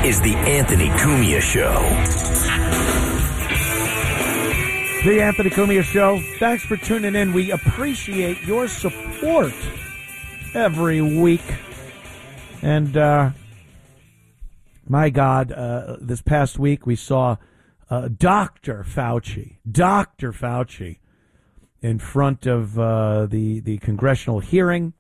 is the Anthony Cumia Show. The Anthony Cumia Show. Thanks for tuning in. We appreciate your support every week. And, my God, this past week we saw Dr. Fauci in front of the congressional hearing.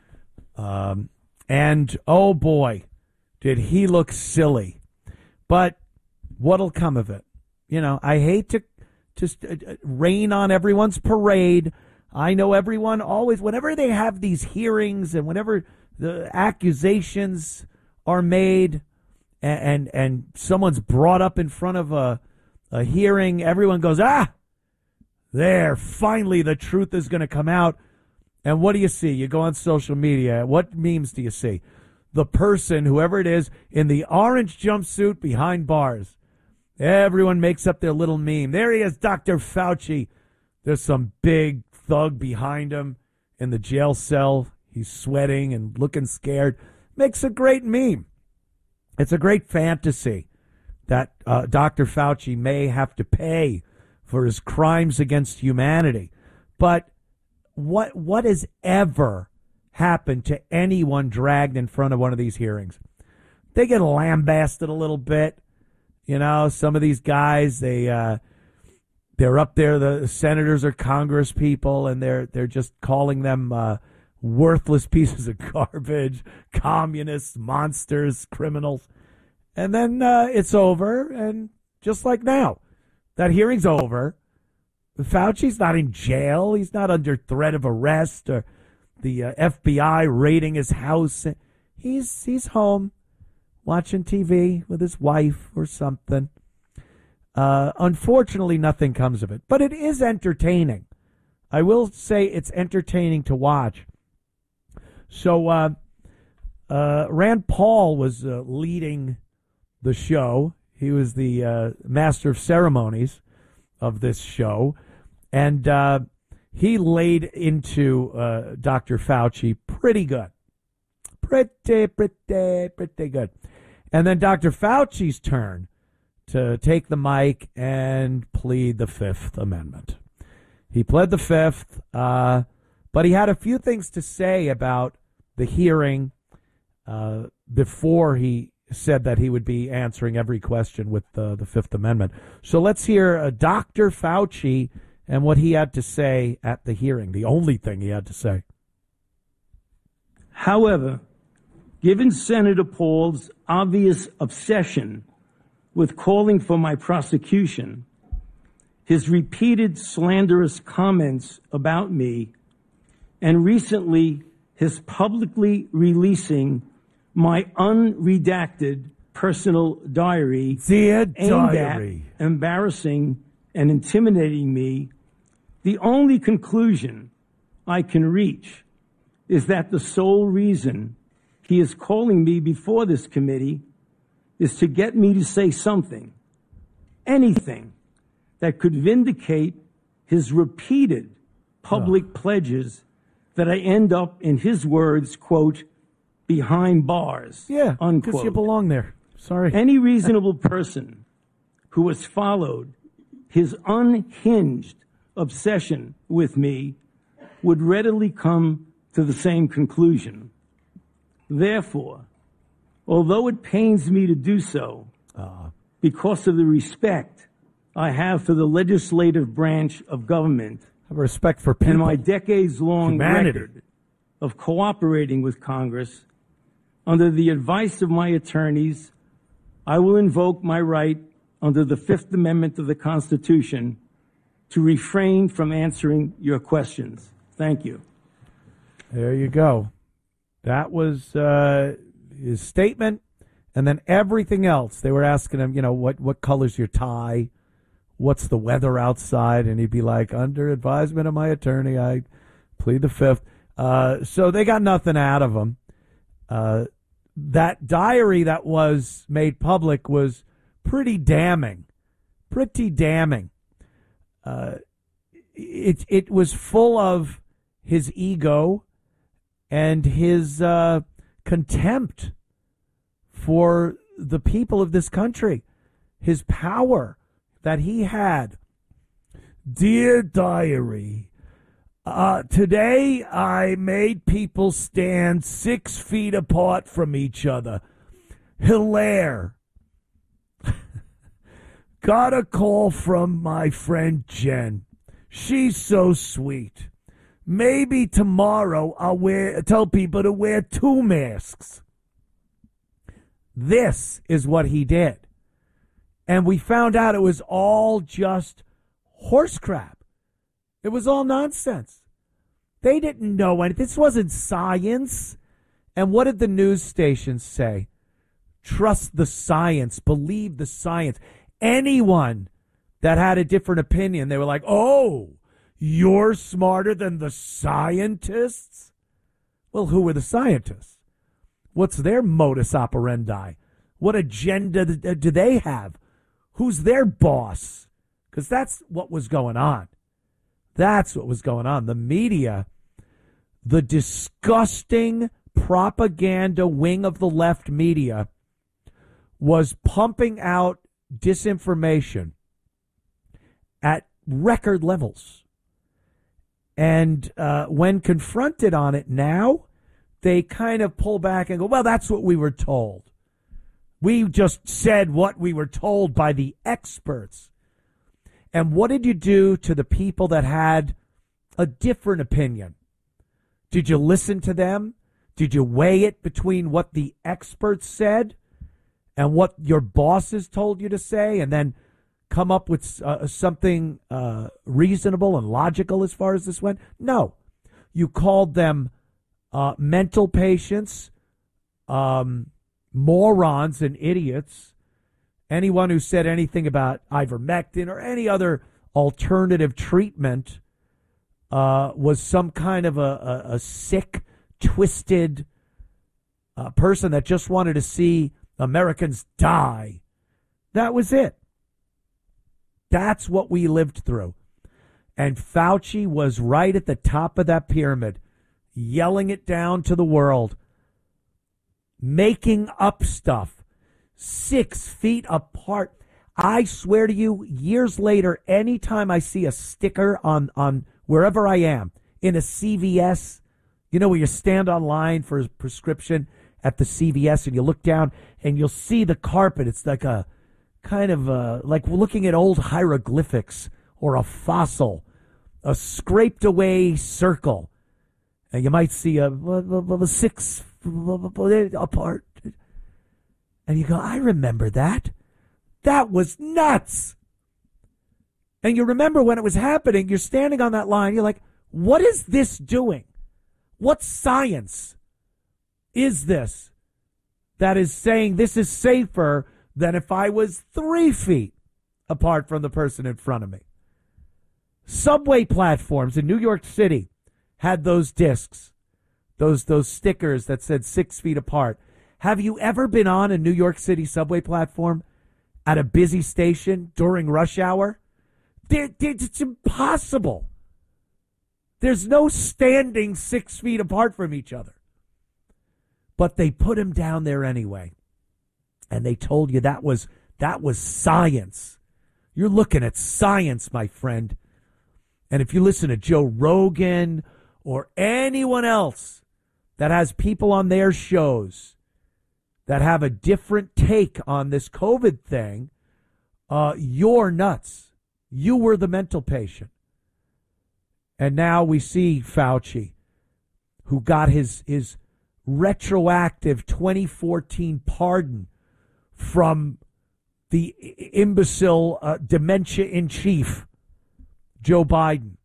And, oh boy, did he look silly. But what'll come of it? You know, I hate to just rain on everyone's parade. I know everyone always, whenever they have these hearings and whenever the accusations are made and someone's brought up in front of a hearing, everyone goes, there, finally the truth is going to come out. And what do you see? You go on social media. What memes do you see? The person, whoever it is, in the orange jumpsuit behind bars. Everyone makes up their little meme. There he is, Dr. Fauci. There's some big thug behind him in the jail cell. He's sweating and looking scared. Makes a great meme. It's a great fantasy that Dr. Fauci may have to pay for his crimes against humanity. But what has ever happened to anyone dragged in front of one of these hearings? They get lambasted a little bit. You know, some of these guys, they're up there, the senators or Congress people, and they're just calling them worthless pieces of garbage, communists, monsters, criminals. And then it's over, and just like now, that hearing's over. Fauci's not in jail. He's not under threat of arrest or the FBI raiding his house. He's home watching TV with his wife or something. Unfortunately, nothing comes of it. But it is entertaining. I will say it's entertaining to watch. So Rand Paul was leading the show. He was the master of ceremonies of this show. And he laid into Dr. Fauci pretty good. Pretty good. And then Dr. Fauci's turn to take the mic and plead the Fifth Amendment. He pled the Fifth, but he had a few things to say about the hearing before he said that he would be answering every question with the Fifth Amendment. So let's hear Dr. Fauci and what he had to say at the hearing, the only thing he had to say. However, given Senator Paul's obvious obsession with calling for my prosecution, his repeated slanderous comments about me, and recently his publicly releasing my unredacted personal diary aimed at embarrassing and intimidating me, the only conclusion I can reach is that the sole reason he is calling me before this committee is to get me to say something, anything, that could vindicate his repeated public pledges that I end up, in his words, quote, behind bars, yeah, unquote. Because you belong there. Sorry. Any reasonable person who has followed his unhinged obsession with me would readily come to the same conclusion. Therefore, although it pains me to do so, because of the respect I have for the legislative branch of government, I have respect for people, and my decades-long humanity, record of cooperating with Congress, under the advice of my attorneys, I will invoke my right under the Fifth Amendment of the Constitution to refrain from answering your questions. Thank you. There you go. That was his statement, and then everything else. They were asking him, you know, what color's your tie? What's the weather outside? And he'd be like, under advisement of my attorney, I plead the Fifth. So they got nothing out of him. That diary that was made public was pretty damning. Pretty damning. It was full of his ego and his contempt for the people of this country, his power that he had. Dear diary, today I made people stand 6 feet apart from each other. Hilaire. Got a call from my friend Jen. She's so sweet. Maybe tomorrow I'll tell people to wear 2 masks. This is what he did. And we found out it was all just horse crap. It was all nonsense. They didn't know anything. This wasn't science. And what did the news stations say? Trust the science. Believe the science. Anyone that had a different opinion, they were like, oh, you're smarter than the scientists? Well, who were the scientists? What's their modus operandi? What agenda do they have? Who's their boss? Because that's what was going on. That's what was going on. The media, the disgusting propaganda wing of the left media, was pumping out disinformation at record levels. And when confronted on it now, they kind of pull back and go, well, that's what we were told. We just said what we were told by the experts. And what did you do to the people that had a different opinion? Did you listen to them? Did you weigh it between what the experts said and what your bosses told you to say, and then come up with something reasonable and logical as far as this went? No. You called them mental patients, morons and idiots. Anyone who said anything about ivermectin or any other alternative treatment was some kind of a sick, twisted person that just wanted to see Americans die. That was it. That's what we lived through. And Fauci was right at the top of that pyramid, yelling it down to the world, making up stuff 6 feet apart. I swear to you, years later, anytime I see a sticker on wherever I am, in a CVS, you know, where you stand online for a prescription at the CVS and you look down and you'll see the carpet. It's like a kind of like looking at old hieroglyphics or a fossil, a scraped away circle. And you might see a 6 apart. And you go, I remember that. That was nuts. And you remember when it was happening, you're standing on that line. You're like, what is this doing? What science is this that is saying this is safer than if I was 3 feet apart from the person in front of me? Subway platforms in New York City had those discs, those stickers that said 6 feet apart. Have you ever been on a New York City subway platform at a busy station during rush hour? It's impossible. There's no standing 6 feet apart from each other. But they put him down there anyway. And they told you that was science. You're looking at science, my friend. And if you listen to Joe Rogan or anyone else that has people on their shows that have a different take on this COVID thing, you're nuts. You were the mental patient. And now we see Fauci, who got his retroactive 2014 pardon from the imbecile dementia in chief, Joe Biden.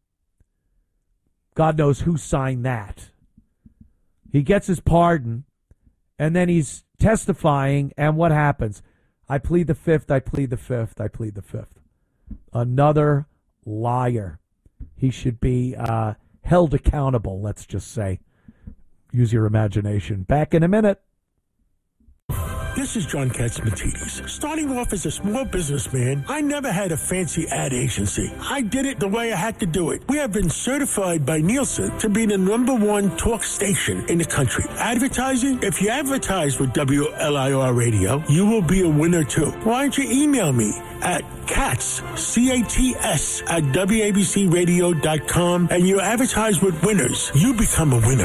God knows who signed that. He gets his pardon, and then he's testifying, and what happens? I plead the fifth, I plead the fifth, I plead the fifth. Another liar. He should be held accountable, let's just say. Use your imagination. Back in a minute. This is John Katzmatidis. Starting off as a small businessman, I never had a fancy ad agency. I did it the way I had to do it. We have been certified by Nielsen to be the #1 talk station in the country. Advertising? If you advertise with WLIR Radio, you will be a winner too. Why don't you email me at Katz, C-A-T-S, at WABCRadio.com, and you advertise with winners. You become a winner.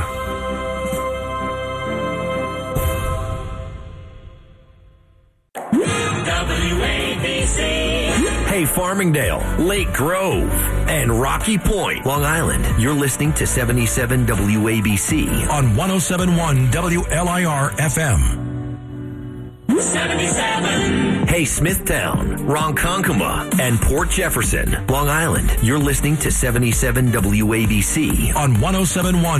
WABC. Hey, Farmingdale, Lake Grove, and Rocky Point, Long Island. You're listening to 77 WABC on 107.1 WLIR FM. 77. Hey, Smithtown, Ronkonkoma, and Port Jefferson, Long Island. You're listening to 77 WABC on 107.1